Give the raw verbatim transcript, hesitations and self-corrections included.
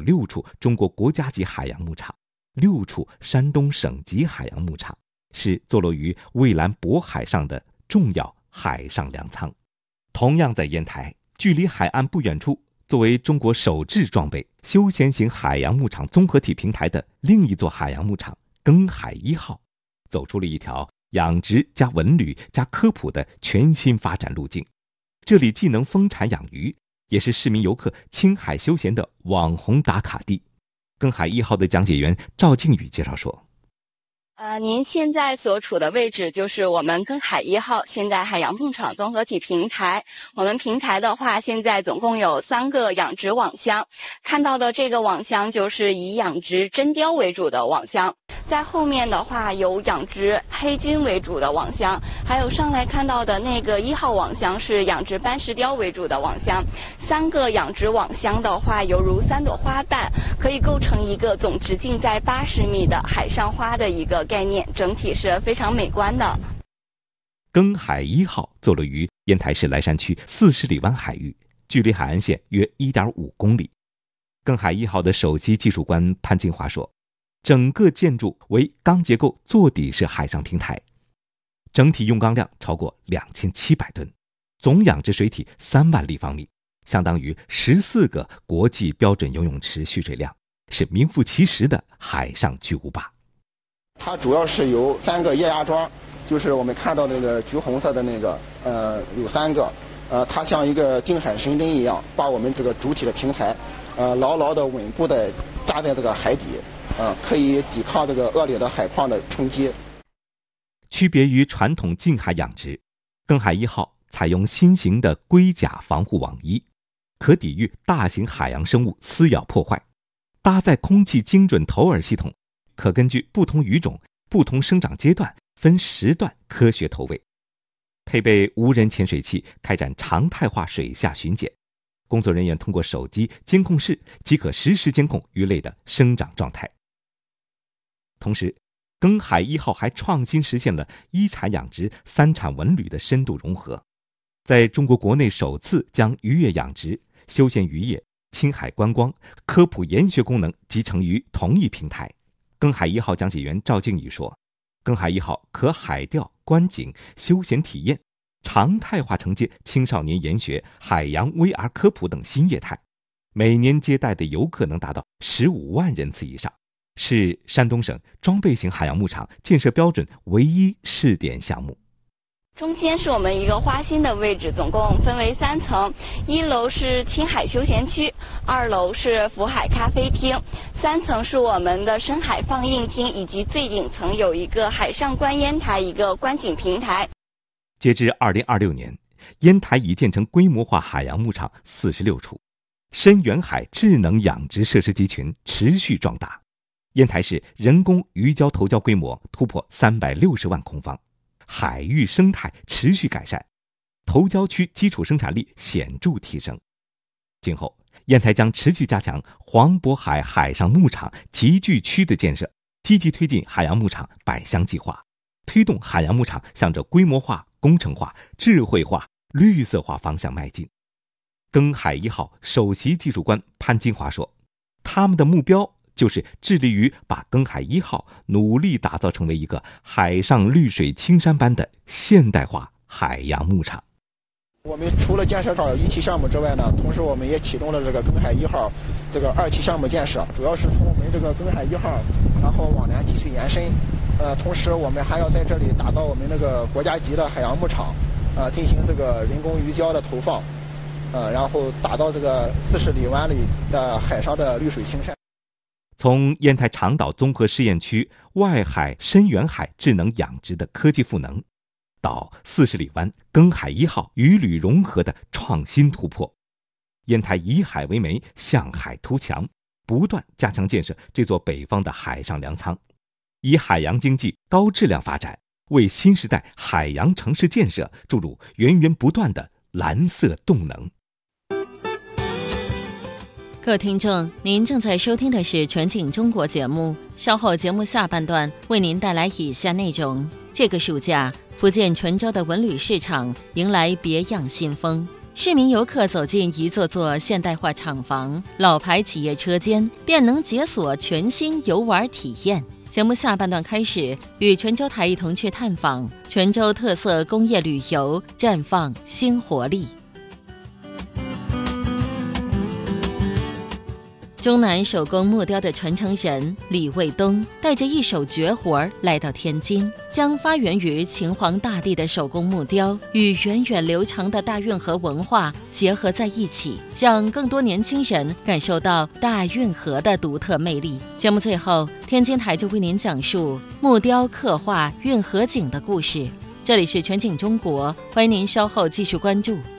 六处中国国家级海洋牧场，六处山东省级海洋牧场，是坐落于蔚蓝渤海上的重要海上粮仓。同样在烟台，距离海岸不远处，作为中国首置装备休闲型海洋牧场综合体平台的另一座海洋牧场庚海一号，走出了一条养殖加文旅加科普的全新发展路径。这里既能丰产养鱼，也是市民游客青海休闲的网红打卡地。庚海一号的讲解员赵靖宇介绍说， 呃，您现在所处的位置就是我们庚海一号现代海洋牧场综合体平台。我们平台的话，现在总共有三个养殖网箱，看到的这个网箱就是以养殖真鲷为主的网箱，在后面的话有养殖黑鲟为主的网箱，还有上来看到的那个一号网箱是养殖斑石鲷为主的网箱。三个养殖网箱的话，犹如三朵花瓣，可以构成一个总直径在八十米的海上花的一个概念，整体是非常美观的。 庚海一号坐落于烟台市莱山区四十里湾海域，距离海岸线约 一点五公里。庚海一号的首席技术官潘金华说，整个建筑为钢结构座底式海上平台，整体用钢量超过两千七百吨，总养殖水体三万立方米，相当于十四个国际标准游泳池蓄水量，是名副其实的海上巨无霸。 它主要是由三个液压桩，就是我们看到那个橘红色的那个，呃，有三个，呃，它像一个定海神针一样，把我们这个主体的平台，呃，牢牢的稳固的扎在这个海底，呃，可以抵抗这个恶劣的海况的冲击。 区别于传统近海养殖，庚海一号采用新型的龟甲防护网衣，可抵御大型海洋生物撕咬破坏，搭载空气精准投饵系统，可根据不同鱼种、不同生长阶段分时段科学投喂，配备无人潜水器开展常态化水下巡检，工作人员通过手机监控室即可实时监控鱼类的生长状态。同时，庚海一号还创新实现了一产养殖、三产文旅的深度融合，在中国国内首次将渔业养殖、休闲渔业、青海观光、科普研学功能集成于同一平台。庚海一号讲解员赵靖宇说，庚海一号可海钓、观景、休闲体验，常态化承接青少年研学、海洋 V R 科普等新业态，每年接待的游客能达到十五万人次以上，是山东省装备型海洋牧场建设标准唯一试点项目。 中间是我们一个花心的位置，总共分为三层，一楼是青海休闲区，二楼是福海咖啡厅，三层是我们的深海放映厅，以及最顶层有一个海上观烟台，一个观景平台。 截至二零二六年，烟台已建成规模化海洋牧场四十六处，深远海智能养殖设施集群持续壮大，烟台市人工鱼礁投礁规模突破三百六十万空方，海域生态持续改善，投礁区基础生产力显著提升。今后，烟台将持续加强黄渤海海上牧场集聚区的建设，积极推进海洋牧场百乡计划，推动海洋牧场向着规模化、工程化、智慧化、绿色化方向迈进。庚海一号首席技术官潘金华说，他们的目标就是致力于把庚海一号努力打造成为一个海上绿水青山般的现代化海洋牧场。 我们除了建设好一期项目之外呢，同时我们也启动了这个庚海一号这个二期项目建设，主要是从我们这个庚海一号，然后往南继续延伸。呃，同时我们还要在这里打造我们那个国家级的海洋牧场，呃，进行这个人工鱼礁的投放，呃，然后打造这个四十里湾里的海上的绿水青山。 从烟台长岛综合试验区外海深远海智能养殖的科技赋能，到四十里湾庚海一号鱼旅融合的创新突破，烟台以海为媒，向海图强，不断加强建设这座北方的海上粮仓，以海洋经济高质量发展，为新时代海洋城市建设注入源源不断的蓝色动能。 各位听众，您正在收听的是全景中国节目，稍后节目下半段为您带来以下内容。这个暑假，福建泉州的文旅市场迎来别样新风， 市民游客走进一座座现代化厂房、老牌企业车间，便能解锁全新游玩体验。节目下半段开始，与泉州台一同去探访泉州特色工业旅游，绽放新活力。中南手工木雕的传承人李卫东带着一手绝活来到天津，将发源于秦皇大帝的手工木雕与源远流长的大运河文化结合在一起，让更多年轻人感受到大运河的独特魅力。节目最后，天津台就为您讲述木雕刻画运河景的故事。这里是全景中国，欢迎您稍后继续关注。